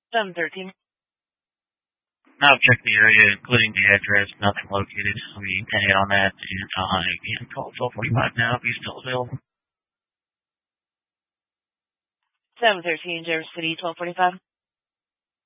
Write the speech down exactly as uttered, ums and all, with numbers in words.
seven thirteen. I've checked the area, including the address. Nothing located. We can hit on that. And I can call twelve forty-five now if he's still available. seven thirteen, Jervis City, twelve forty-five.